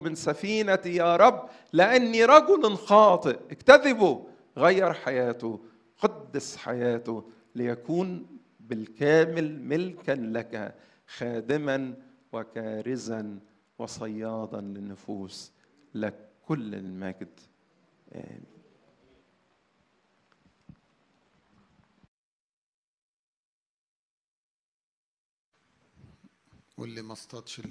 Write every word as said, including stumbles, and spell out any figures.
من سفينتي يا رب لأني رجل خاطئ. اكتذبوا. غير حياته، قدس حياته ليكون بالكامل ملكا لك، خادما وكارزا وصيادا للنفوس. لك كل المجد. آمين. واللي ما اصطادش